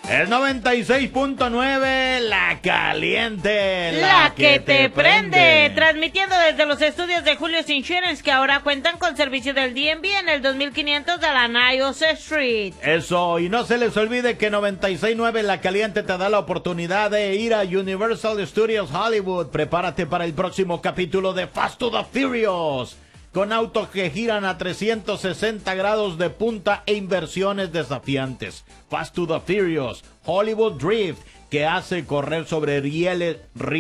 El 96.9, la caliente, la que te prende. Transmitiendo desde los estudios de Julio's Insurance, que ahora cuentan con servicio del DMV en el 2500 de la Niles Street. Eso, y no se les olvide que 96.9 La Caliente te da la oportunidad de ir a Universal Studios Hollywood. Prepárate para el próximo capítulo de Fast to the Furious, con autos que giran a 360 grados de punta e inversiones desafiantes. Fast to the Furious, Hollywood Drift, que hace correr sobre rieles